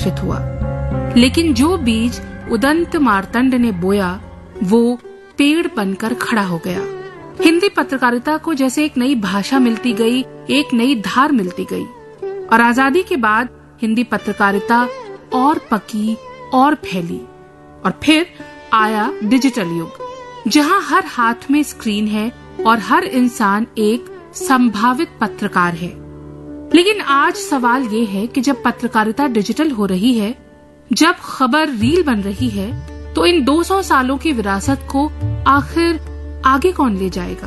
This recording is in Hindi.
प्रकाशित हुआ। लेकिन जो बीज उदंत मार्तंड ने बोया वो पेड़ बनकर खड़ा हो गया। हिंदी पत्रकारिता को जैसे एक नई भाषा मिलती गई, एक नई धार मिलती गई। और आजादी के बाद हिंदी पत्रकारिता और पकी और फैली। और फिर आया डिजिटल युग, जहां हर हाथ में स्क्रीन है और हर इंसान एक संभावित पत्रकार है। लेकिन आज सवाल ये है कि जब पत्रकारिता डिजिटल हो रही है, जब खबर रील बन रही है, तो इन 200 सालों की विरासत को आखिर आगे कौन ले जाएगा?